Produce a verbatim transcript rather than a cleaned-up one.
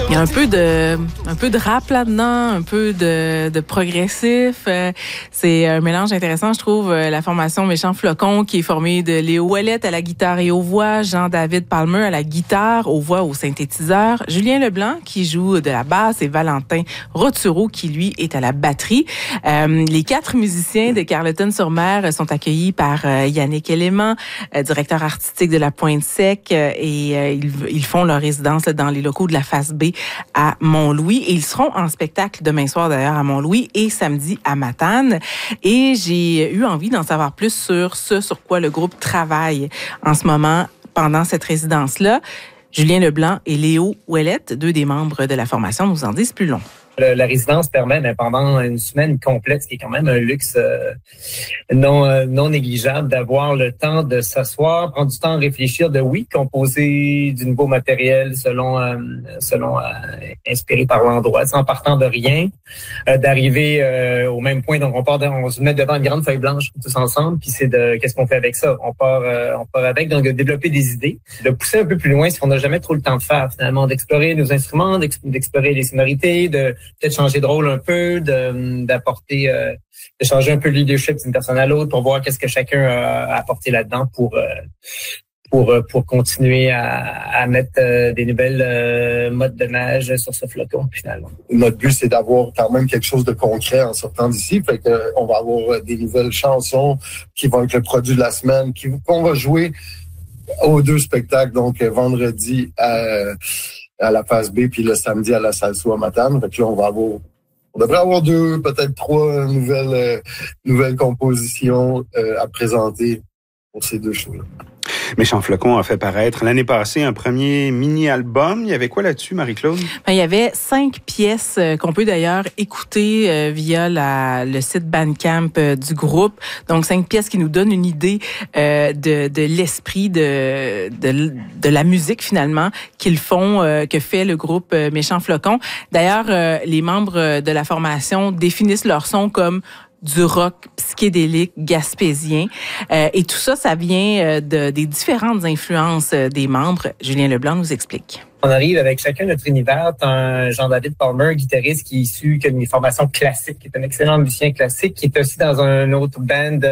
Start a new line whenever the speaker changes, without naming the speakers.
Il y a un peu de, un peu de rap là-dedans, un peu de, de progressif. Euh, c'est un mélange intéressant, je trouve. La formation Méchant Flocon, qui est formée de Léo Ouellette à la guitare et aux voix, Jean-David Palmer à la guitare, aux voix, au synthétiseur, Julien Leblanc qui joue de la basse et Valentin Roturo qui, lui, est à la batterie. Euh, les quatre musiciens de Carleton-sur-Mer sont accueillis par euh, Yannick Élément, euh, directeur artistique de la Pointe-Sec, euh, et euh, ils, ils font leur résidence là, dans les locaux de la Face B à Mont-Louis. Et ils seront en spectacle demain soir d'ailleurs à Mont-Louis et samedi à Matane. Et j'ai eu envie d'en savoir plus sur ce sur quoi le groupe travaille en ce moment pendant cette résidence-là. Julien Leblanc et Léo Ouellette, deux des membres de la formation, nous en disent plus long.
Le, la résidence permet mais pendant une semaine complète, ce qui est quand même un luxe euh, non euh, non négligeable, d'avoir le temps de s'asseoir, prendre du temps à réfléchir, de oui, composer du nouveau matériel selon euh, selon euh, inspiré par l'endroit, sans partant de rien, euh, d'arriver euh, au même point. Donc on part, de, on se met devant une grande feuille blanche tous ensemble, puis c'est de qu'est-ce qu'on fait avec ça. On part euh, on part avec, donc de développer des idées, de pousser un peu plus loin, ce qu'on n'a jamais trop le temps de faire finalement, d'explorer nos instruments, d'explorer les sonorités, de peut-être changer de rôle un peu, de, d'apporter, euh, de changer un peu le leadership d'une personne à l'autre pour voir qu'est-ce que chacun a apporté là-dedans pour euh, pour pour continuer à, à mettre euh, des nouvelles euh, modes de nage sur ce flocon finalement.
Notre but, c'est d'avoir quand même quelque chose de concret en sortant d'ici. Fait que on va avoir des nouvelles chansons qui vont être le produit de la semaine, qui qu'on va jouer aux deux spectacles, donc vendredi à à la Face B, puis le samedi à la Salso à Matane. Fait que là, on va avoir, on devrait avoir deux, peut-être trois nouvelles, euh, nouvelles compositions euh, à présenter pour ces deux shows-là.
Méchant Flocon a fait paraître l'année passée un premier mini-album. Il y avait quoi là-dessus, Marie-Claude?
Ben, il y avait cinq pièces euh, qu'on peut d'ailleurs écouter euh, via la, le site Bandcamp euh, du groupe. Donc, cinq pièces qui nous donnent une idée euh, de, de l'esprit de, de, de la musique, finalement, qu'ils font, euh, que fait le groupe euh, Méchant Flocon. D'ailleurs, euh, les membres de la formation définissent leur son comme du rock psychédélique gaspésien. Euh, et tout ça, ça vient euh, de, des différentes influences euh, des membres. Julien Leblanc nous explique.
On arrive avec chacun notre univers. T'as un Jean-David Palmer, un guitariste qui est issu d'une formation classique, qui est un excellent musicien classique, qui est aussi dans un autre band